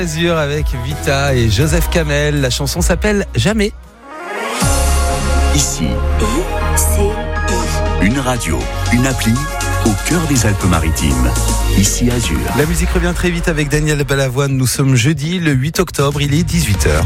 Azur avec Vita et Joseph Kamel. La chanson s'appelle Jamais. Ici, une radio, une appli au cœur des Alpes-Maritimes. Ici Azur. La musique revient très vite avec Daniel Balavoine. Nous sommes jeudi, le 8 octobre, il est 18h.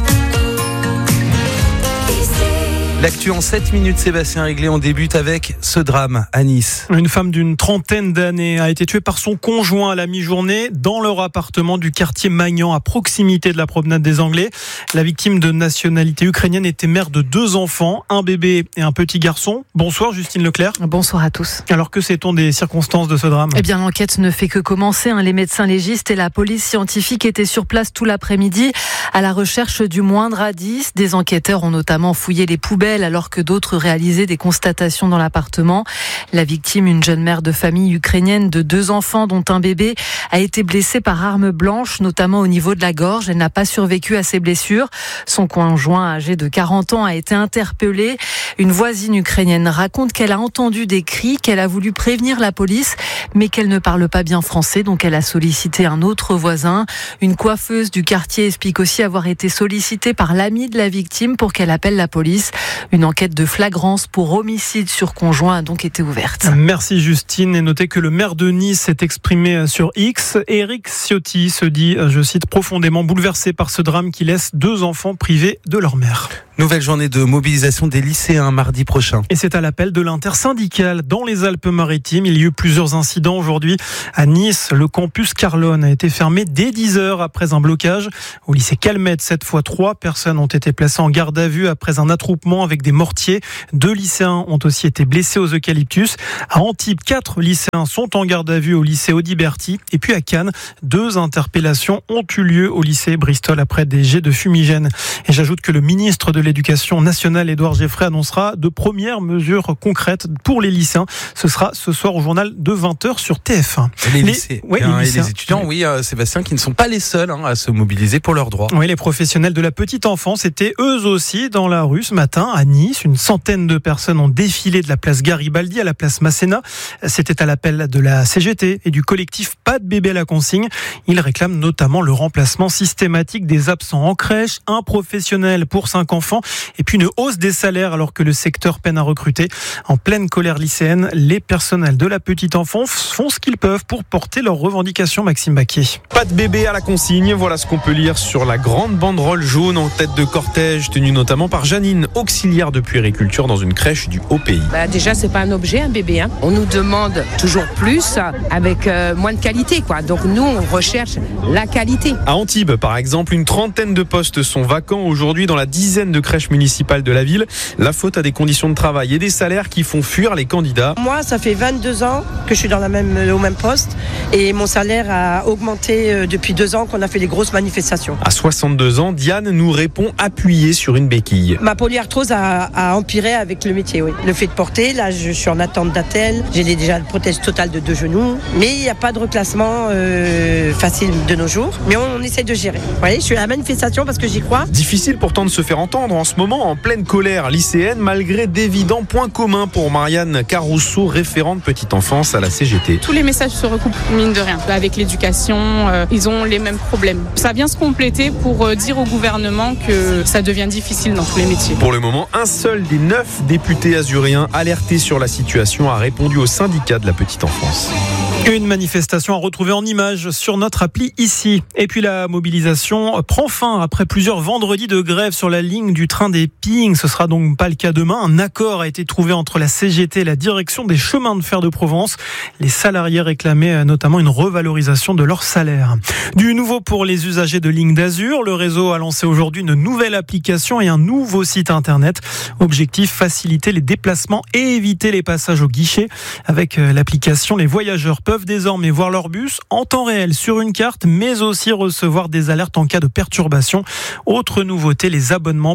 L'actu en 7 minutes, Sébastien Réglé. On débute avec ce drame à Nice. Une femme d'une trentaine d'années a été tuée par son conjoint à la mi-journée dans leur appartement du quartier Magnan, à proximité de la promenade des Anglais. La victime, de nationalité ukrainienne, était mère de 2 enfants, un bébé et un petit garçon. Bonsoir Justine Leclerc. Bonsoir à tous. Alors, que sait-on des circonstances de ce drame ? Eh bien, l'enquête ne fait que commencer. Les médecins légistes et la police scientifique étaient sur place tout l'après-midi à la recherche du moindre indice. Des enquêteurs ont notamment fouillé les poubelles alors que d'autres réalisaient des constatations dans l'appartement. La victime, une jeune mère de famille ukrainienne de 2 enfants dont un bébé, a été blessée par arme blanche, notamment au niveau de la gorge. Elle n'a pas survécu à ses blessures. Son conjoint, âgé de 40 ans, a été interpellé. Une voisine ukrainienne raconte qu'elle a entendu des cris, qu'elle a voulu prévenir la police, mais qu'elle ne parle pas bien français, donc elle a sollicité un autre voisin. Une coiffeuse du quartier explique aussi avoir été sollicitée par l'ami de la victime pour qu'elle appelle la police. Une enquête de flagrance pour homicide sur conjoint a donc été ouverte. Merci Justine. Et notez que le maire de Nice s'est exprimé sur X. Éric Ciotti se dit, je cite, profondément bouleversé par ce drame qui laisse 2 enfants privés de leur mère. Nouvelle journée de mobilisation des lycéens mardi prochain. Et c'est à l'appel de l'intersyndicale dans les Alpes-Maritimes. Il y a eu plusieurs incidents aujourd'hui. À Nice, le campus Carlone a été fermé dès 10h après un blocage. Au lycée Calmette, cette fois 3 personnes ont été placées en garde à vue après un attroupement avec des mortiers. 2 lycéens ont aussi été blessés aux eucalyptus. À Antibes, 4 lycéens sont en garde à vue au lycée Audiberti. Et puis à Cannes, 2 interpellations ont eu lieu au lycée Bristol après des jets de fumigène. Et j'ajoute que le ministre de l'Éducation nationale, Édouard Geoffrey, annoncera de premières mesures concrètes pour les lycéens. Ce sera ce soir au journal de 20h sur TF1. Les lycées, oui, et les étudiants, oui, Sébastien, qui ne sont pas les seuls à se mobiliser pour leurs droits. Oui, les professionnels de la petite enfance étaient eux aussi dans la rue ce matin à Nice. Une centaine de personnes ont défilé de la place Garibaldi à la place Masséna. C'était à l'appel de la CGT et du collectif Pas de bébé à la consigne. Ils réclament notamment le remplacement systématique des absents en crèche, un professionnel pour 5 enfants et puis une hausse des salaires alors que le secteur peine à recruter. En pleine colère lycéenne, les personnels de la petite enfance font ce qu'ils peuvent pour porter leurs revendications. Maxime Baquier. Pas de bébé à la consigne, voilà ce qu'on peut lire sur la grande banderole jaune en tête de cortège, tenue notamment par Janine, auxiliaire de puériculture dans une crèche du Haut-Pays. Déjà, c'est pas un objet, un bébé. On nous demande toujours plus avec moins de qualité, Donc nous, on recherche la qualité. À Antibes, par exemple, une trentaine de postes sont vacants aujourd'hui dans la dizaine de crèches municipales de la ville. La faute à des conditions de travail et des salaires qui font fuir les candidats. Moi, ça fait 22 ans que je suis au même poste et mon salaire a augmenté depuis 2 ans qu'on a fait les grosses manifestations. À 62 ans, Diane nous répond appuyée sur une béquille. Ma polyarthrose a empiré avec le métier, oui. Le fait de porter, là, je suis en attente d'attelle. J'ai déjà une prothèse totale de 2 genoux. Mais il n'y a pas de reclassement facile de nos jours. Mais on essaie de gérer. Vous voyez, je suis à la manifestation parce que j'y crois. Difficile pourtant de se faire entendre en ce moment, en pleine colère lycéenne, malgré d'évidents points communs pour Marianne Carousseau, référente petite enfance à la CGT. Tous les messages se recoupent, mine de rien. Avec l'éducation, ils ont les mêmes problèmes. Ça vient se compléter pour dire au gouvernement que ça devient difficile dans tous les métiers. Pour le moment, un seul des 9 députés azuriens alertés sur la situation a répondu au syndicat de la petite enfance. Une manifestation à retrouver en images sur notre appli ici. Et puis la mobilisation prend fin après plusieurs vendredis de grève sur la ligne du train des Pings. Ce sera donc pas le cas demain. Un accord a été trouvé entre la CGT et la direction des chemins de fer de Provence. Les salariés réclamaient notamment une revalorisation de leur salaire. Du nouveau pour les usagers de Ligne d'Azur. Le réseau a lancé aujourd'hui une nouvelle application et un nouveau site internet. Objectif, faciliter les déplacements et éviter les passages au guichet. Avec l'application, les voyageurs peuvent désormais voir leur bus en temps réel sur une carte, mais aussi recevoir des alertes en cas de perturbation. Autre nouveauté, les abonnements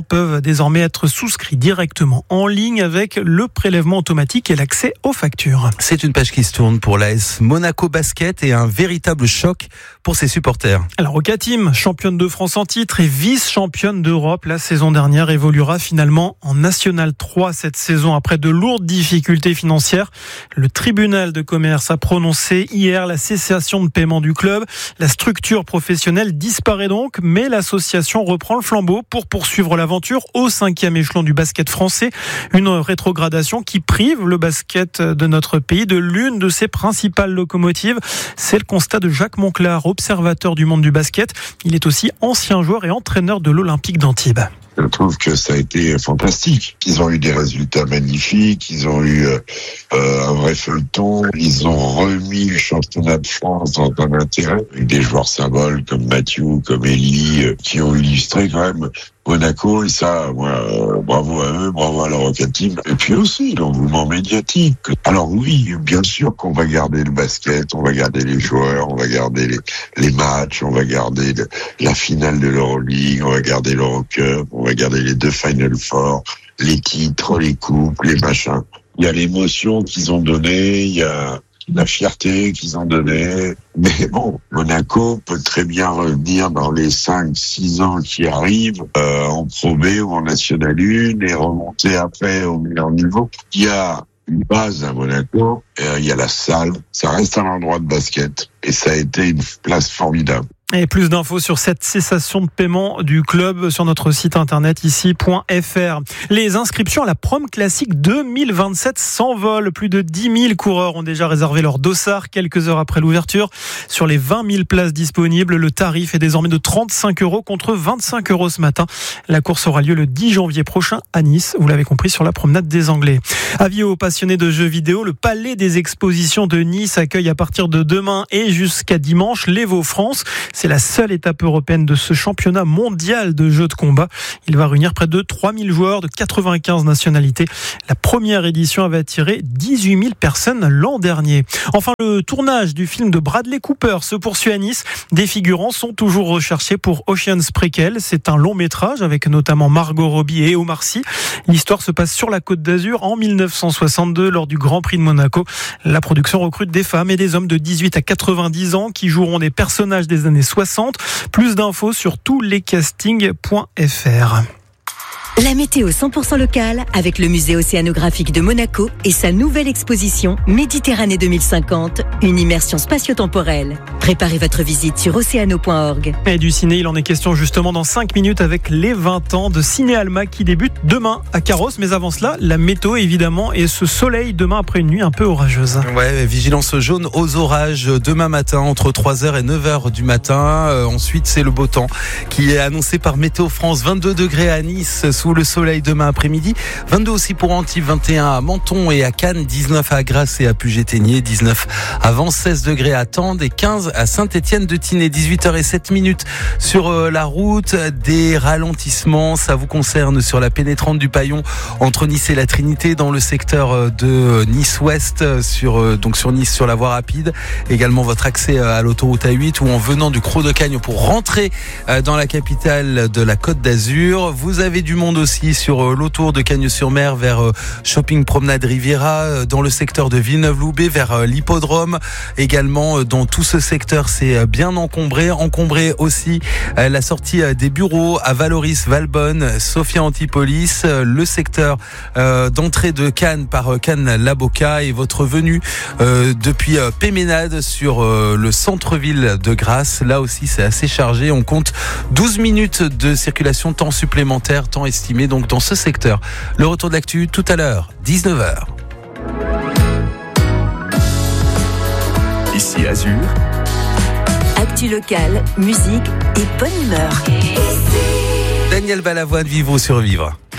peuvent désormais être souscrits directement en ligne avec le prélèvement automatique et l'accès aux factures. C'est une page qui se tourne pour l'AS Monaco Basket et un véritable choc pour ses supporters. Alors Roca Team, championne de France en titre et vice-championne d'Europe la saison dernière, évoluera finalement en National 3 cette saison après de lourdes difficultés financières. Le tribunal de commerce a prononcé hier la cessation de paiement du club. La structure professionnelle disparaît donc, mais l'association reprend le flambeau pour poursuivre l'aventure au 5e échelon du basket français. Une rétrogradation qui prive le basket de notre pays de l'une de ses principales locomotives. C'est le constat de Jacques Monclar, observateur du monde du basket. Il est aussi ancien joueur et entraîneur de l'Olympique d'Antibes. Je trouve que ça a été fantastique. Ils ont eu des résultats magnifiques, ils ont eu un vrai feuilleton, ils ont remis le championnat de France dans un intérêt, avec des joueurs symboles comme Mathieu, comme Elie, qui ont illustré quand même Monaco, et ça, bravo à eux, bravo à la Roca Team. Et puis aussi, l'engouement médiatique. Alors oui, bien sûr qu'on va garder le basket, on va garder les joueurs, on va garder les matchs, on va garder la finale de l'Euroleague, on va garder l'Eurocup, on va garder les 2 Final Four, les titres, les coupes, les machins. Il y a l'émotion qu'ils ont donnée, il y a la fierté qu'ils ont donnée. Mais bon, Monaco peut très bien revenir dans les 5-6 ans qui arrivent en Pro B ou en National 1 et remonter après au meilleur niveau. Il y a une base à Monaco, il y a la salle, ça reste un endroit de basket et ça a été une place formidable. Et plus d'infos sur cette cessation de paiement du club sur notre site internet ici.fr. Les inscriptions à la Prom Classique 2027 s'envolent. Plus de 10 000 coureurs ont déjà réservé leur dossard quelques heures après l'ouverture. Sur les 20 000 places disponibles, le tarif est désormais de 35 € contre 25 € ce matin. La course aura lieu le 10 janvier prochain à Nice, vous l'avez compris, sur la promenade des Anglais. Avis aux passionnés de jeux vidéo, le Palais des Expositions de Nice accueille à partir de demain et jusqu'à dimanche l'Evo France. C'est la seule étape européenne de ce championnat mondial de jeux de combat. Il va réunir près de 3000 joueurs de 95 nationalités. La première édition avait attiré 18 000 personnes l'an dernier. Enfin, le tournage du film de Bradley Cooper se poursuit à Nice. Des figurants sont toujours recherchés pour Ocean's Prequel. C'est un long métrage avec notamment Margot Robbie et Omar Sy. L'histoire se passe sur la Côte d'Azur en 1962 lors du Grand Prix de Monaco. La production recrute des femmes et des hommes de 18 à 90 ans qui joueront des personnages des années 60. Plus d'infos sur touslescastings.fr. La météo 100% locale avec le musée océanographique de Monaco et sa nouvelle exposition Méditerranée 2050, une immersion spatio-temporelle. Préparez votre visite sur oceano.org. Et du ciné, il en est question justement dans 5 minutes avec les 20 ans de Ciné Alma qui débute demain à Carros. Mais avant cela, la météo évidemment et ce soleil demain après une nuit un peu orageuse. Ouais, vigilance jaune aux orages demain matin entre 3h et 9h du matin. Ensuite, c'est le beau temps qui est annoncé par Météo France. 22 degrés à Nice sous le soleil demain après-midi. 22 aussi pour Antibes, 21 à Menton et à Cannes, 19 à Grasse et à Puget-Théniers, 19 à Vence, 16 degrés à Tende et 15 à Saint-Étienne-de-Tinée. 18h07 sur la route. Des ralentissements, ça vous concerne sur la pénétrante du Paillon entre Nice et la Trinité dans le secteur de Nice-Ouest sur Nice sur la voie rapide. Également votre accès à l'autoroute A8 ou en venant du Crau de Cagnes pour rentrer dans la capitale de la Côte d'Azur. Vous avez du monde aussi sur l'autour de Cagnes-sur-Mer vers Shopping Promenade Riviera, dans le secteur de Villeneuve-Loubet vers l'hippodrome. Également dans tout ce secteur, c'est bien encombré aussi la sortie des bureaux à Valoris, Valbonne, Sophia Antipolis, le secteur d'entrée de Cannes par Cannes-Laboca et votre venue depuis Péménade sur le centre-ville de Grasse. Là aussi, c'est assez chargé. On compte 12 minutes de circulation, temps supplémentaire, temps estimé donc dans ce secteur. Le retour de l'actu tout à l'heure, 19h. Ici Azur. Actu locale, musique et bonne humeur. Daniel Balavoine, Vivre ou Survivre.